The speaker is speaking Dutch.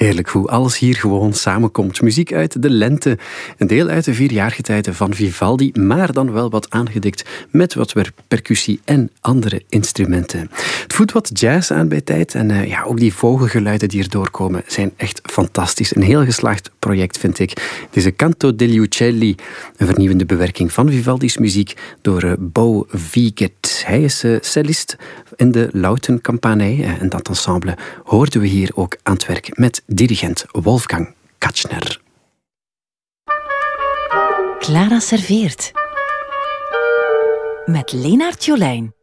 Heerlijk hoe alles hier gewoon samenkomt. Muziek uit de lente, een deel uit de 4 jaargetijden van Vivaldi, maar dan wel wat aangedikt met wat percussie en andere instrumenten. Het voelt wat jazz aan bij tijd en ook die vogelgeluiden die erdoor komen zijn echt fantastisch. Een heel geslaagd project vind ik. Deze Canto degli Uccelli, een vernieuwende bewerking van Vivaldi's muziek door Bo Wiegert. Hij is cellist in de Lauten Campanei en dat ensemble hoorden we hier ook aan het werk met dirigent Wolfgang Katschner. Clara serveert met Lenaert Jolijn.